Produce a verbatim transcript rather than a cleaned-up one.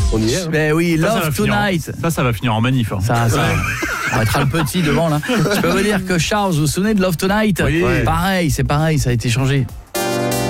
On y est. Hein. Mais oui, Ça, ça Love va finir en- Tonight. Ça, ça va finir en manif. Hein. Ça, ça. On mettra le petit devant là. Je peux vous dire que Charles, vous vous souvenez de Love Tonight? Oui. Pareil, c'est pareil, ça a été changé.